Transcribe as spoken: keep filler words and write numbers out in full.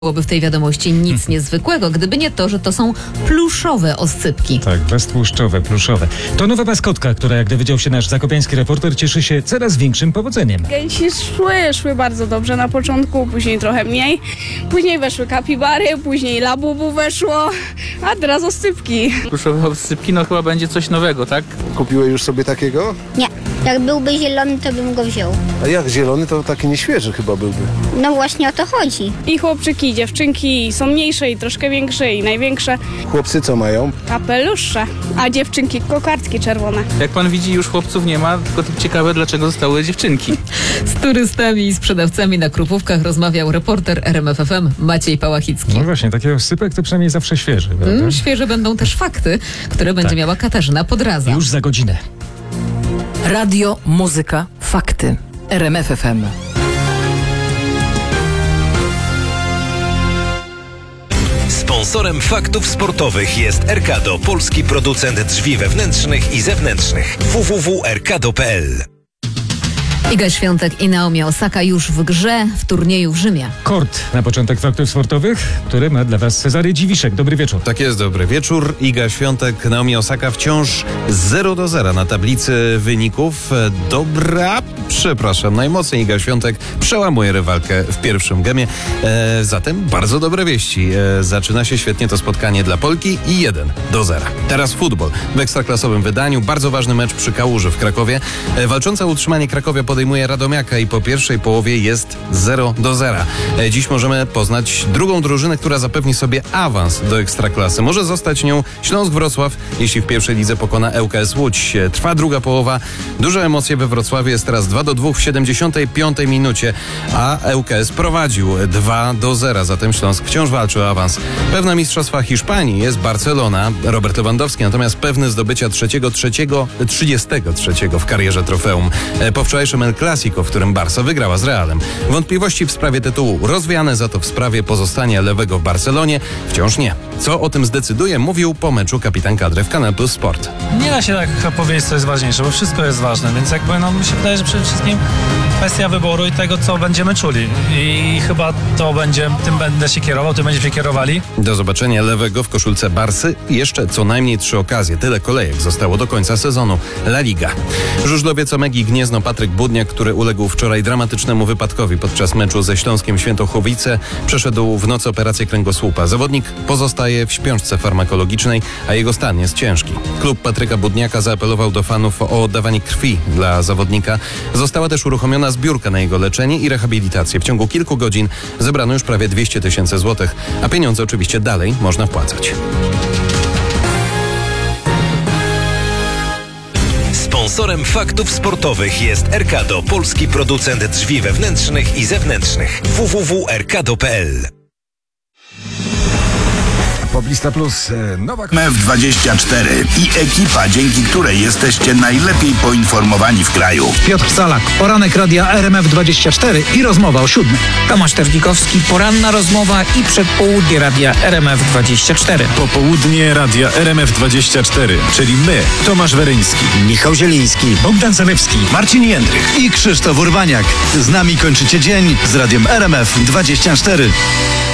byłoby w tej wiadomości nic niezwykłego, gdyby nie to, że to są pluszowe oscypki. Tak, beztłuszczowe, pluszowe. To nowa maskotka, która, jak dowiedział się nasz zakopiański reporter, cieszy się coraz większym powodzeniem. Gęsi szły, szły bardzo dobrze na początku, później trochę mniej. Później weszły kapibary, później labubu weszło, a teraz oscypki. Pluszowe oscypki, no chyba będzie coś nowego, tak? Kupiłeś już sobie takiego? Nie. Jak byłby zielony, to bym go wziął. A jak zielony, to taki nieświeży chyba byłby. No właśnie o to chodzi. I chłopczyki, i dziewczynki są mniejsze i troszkę większe i największe. Chłopcy co mają? Kapelusze, a dziewczynki kokardki czerwone. Jak pan widzi, już chłopców nie ma, tylko ciekawe, dlaczego zostały dziewczynki. Z turystami i sprzedawcami na Krupówkach rozmawiał reporter R M F F M Maciej Pałachicki. No właśnie, taki oscypek to przynajmniej zawsze świeży, prawda? Mm, świeże będą też fakty, które będzie Tak. miała Katarzyna Podraza. Już za godzinę. Radio, muzyka, fakty. R M F F M. Sponsorem faktów sportowych jest Erkado, polski producent drzwi wewnętrznych i zewnętrznych. w w w kropka erkado kropka p l. Iga Świątek i Naomi Osaka już w grze w turnieju w Rzymie. Kort na początek faktów sportowych, który ma dla was Cezary Dziwiszek. Dobry wieczór. Tak jest, dobry wieczór. Iga Świątek, Naomi Osaka wciąż zero do zera na tablicy wyników. Dobra, przepraszam, najmocniej Iga Świątek przełamuje rywalkę w pierwszym gemie. E, zatem bardzo dobre wieści. E, zaczyna się świetnie to spotkanie dla Polki i jeden do zera. Teraz futbol. W ekstraklasowym wydaniu bardzo ważny mecz przy Kałuży w Krakowie. E, walcząca o utrzymanie Krakowia podejmuje Radomiaka i po pierwszej połowie jest zero do zera. E, dziś możemy poznać drugą drużynę, która zapewni sobie awans do Ekstraklasy. Może zostać nią Śląsk Wrocław, jeśli w pierwszej lidze pokona L K S Łódź. E, trwa druga połowa. Duże emocje we Wrocławiu. Jest teraz dwa do dwóch w siedemdziesiątej piątej minucie, a L K S prowadził dwa do zera. Zatem Śląsk wciąż walczy o awans. Pewna mistrzostwa Hiszpanii jest Barcelona, Robert Lewandowski, natomiast pewny zdobycia trzeciego, trzeciego, trzydziestego trzeciego w karierze trofeum. E, po wczorajszym El Clasico, w którym Barca wygrała z Realem. Wątpliwości w sprawie tytułu rozwiane, za to w sprawie pozostania lewego w Barcelonie wciąż nie. Co o tym zdecyduje, mówił po meczu kapitan kadry w Kanal Plus Sport. Nie da się tak powiedzieć, co jest ważniejsze, bo wszystko jest ważne, więc jakby no mi się wydaje, że przede wszystkim kwestia wyboru i tego, co będziemy czuli. I chyba to będzie, tym będę się kierował, tym będziemy się kierowali. Do zobaczenia lewego w koszulce Barsy i jeszcze co najmniej trzy okazje. Tyle kolejek zostało do końca sezonu. La Liga. Żużlowiec Omegi Gniezno Patryk Budniak, który uległ wczoraj dramatycznemu wypadkowi podczas meczu ze Śląskiem Świętochłowice, przeszedł w nocy operację kręgosłupa. Zawodnik pozostaje w śpiączce farmakologicznej, a jego stan jest ciężki. Klub Patryka Budniaka zaapelował do fanów o oddawanie krwi dla zawodnika. Została też uruchomiona zbiórka na jego leczenie i rehabilitację. W ciągu kilku godzin zebrano już prawie dwieście tysięcy złotych, a pieniądze oczywiście dalej można wpłacać. Sponsorem faktów sportowych jest Erkado, polski producent drzwi wewnętrznych i zewnętrznych. w w w kropka erkado kropka p l. Poblista Plus, Nowak M F dwadzieścia cztery i ekipa, dzięki której jesteście najlepiej poinformowani w kraju. Piotr Salak, poranek radia R M F dwadzieścia cztery i rozmowa o siódmej. Tomasz Terlikowski, poranna rozmowa i przedpołudnie radia R M F dwadzieścia cztery. Popołudnie radia R M F dwadzieścia cztery, czyli my, Tomasz Weryński, Michał Zieliński, Bogdan Zalewski, Marcin Jędrych i Krzysztof Urbaniak. Z nami kończycie dzień z radiem R M F dwadzieścia cztery.